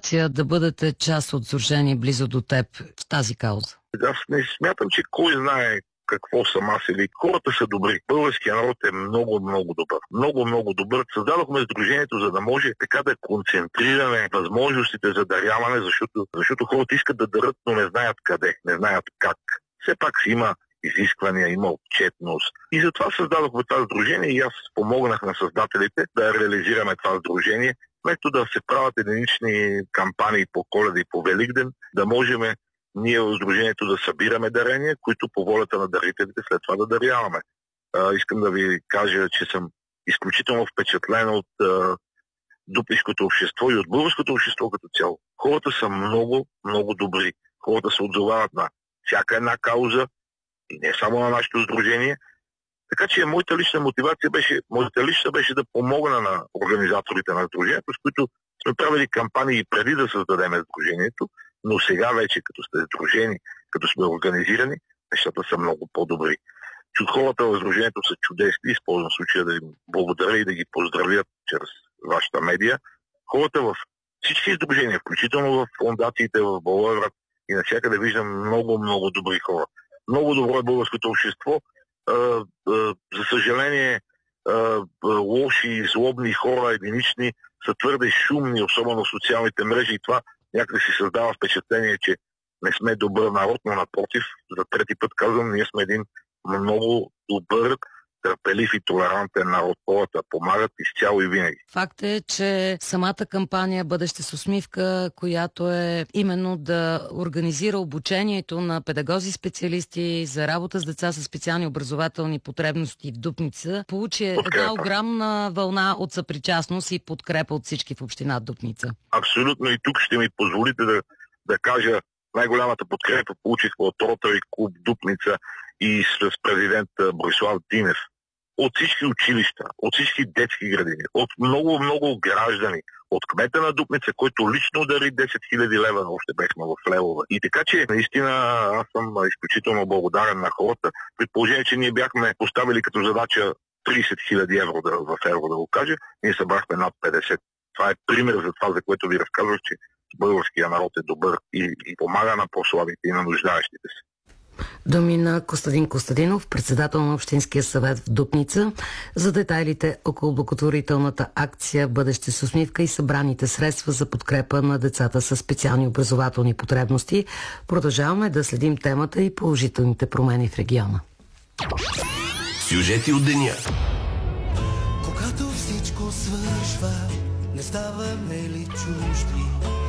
мотивация да бъдете част от сдружение близо до теб в тази кауза? Аз не смятам, че кой знае какво съм аз или хората са добри. Българският народ е много, много добър. Много, много добър. Създадохме сдружението, за да може така да концентрираме възможностите за даряване, защото хората искат да дарят, но не знаят къде, не знаят как. Все пак си има изисквания, има отчетност. И затова създадохме това сдружение и аз помогнах на създателите да реализираме това сдружение, вместо да се правят единични кампании по Коледа и по Великден, да можем ние в сдружението да събираме дарения, които по волята на дарителите след това да даряваме. Искам да ви кажа, че съм изключително впечатлен от дупнишкото общество и от българското общество като цяло. Хората са много, много добри. Хората се отзовават на всяка една кауза и не само на нашето сдружение. Така че моята лична мотивация беше да помогна на организаторите на сдружението, с които сме правили кампании преди да създадем сдружението, но сега вече, като сте сдружени, като сме организирани, нещата са много по-добри. Хората в сдружението са чудесни, използвам случая да им благодаря и да ги поздравят чрез вашата медия. Хората в всички сдружения, включително в фондациите в Благоевград и навсякъде виждам много, много добри хора. Много добро е българското общество. За съжаление, лоши, злобни хора, единични, са твърде шумни, особено в социалните мрежи и това някак си създава впечатление, че не сме добър народ, но напротив, за трети път казвам, ние сме един много добър, търпелив и толерантен народ. Хората помагат изцяло и винаги. Факт е, че самата кампания Бъдеще с усмивка, която е именно да организира обучението на педагози-специалисти за работа с деца с специални образователни потребности в Дупница, получи една огромна вълна от съпричастност и подкрепа от всички в община Дупница. Абсолютно, и тук ще ми позволите да кажа, най-голямата подкрепа получихме от Ротари клуб Дупница и с президент Борислав Динев. От всички училища, от всички детски градини, от много, много граждани, от кмета на Дупница, който лично дари 10 000 лева, още бехме в левове. И така че, наистина, аз съм изключително благодарен на хората, при положение, че ние бяхме поставили като задача 30 000 евро в евро да го кажа, ние събрахме над 50. Това е пример за това, за което ви разказвах, че българския народ е добър и помага на по-слабите и на нуждаещите се. Думи на Костадин Костадинов, председател на Общинския съвет в Дупница. За детайлите около благотворителната акция Бъдеще с усмивка и събраните средства за подкрепа на децата с специални образователни потребности, продължаваме да следим темата и положителните промени в региона. Сюжети от деня. Когато всичко свършва, не ставаме ли чужди?